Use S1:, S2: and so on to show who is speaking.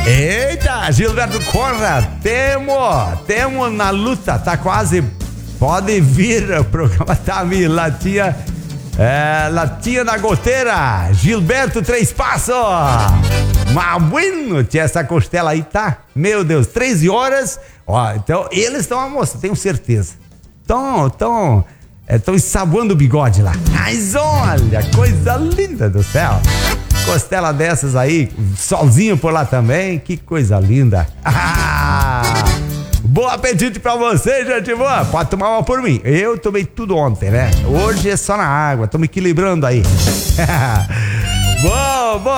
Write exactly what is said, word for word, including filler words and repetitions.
S1: Eita, Gilberto Corra, temo, temo na luta, tá quase, pode vir, o programa tá me latinha, é, latinha na goteira, Gilberto Três Passos, mas bueno, tia, essa costela aí tá, meu Deus, treze horas, ó, então eles estão almoçando, tenho certeza, estão, estão, estão ensaboando o bigode lá, mas olha, coisa linda do céu. Costela dessas aí, solzinho por lá também, que coisa linda. Ah, bom apetite pra você, gente boa. Pode tomar uma por mim. Eu tomei tudo ontem, né? Hoje é só na água, tô me equilibrando aí. Bom, bom.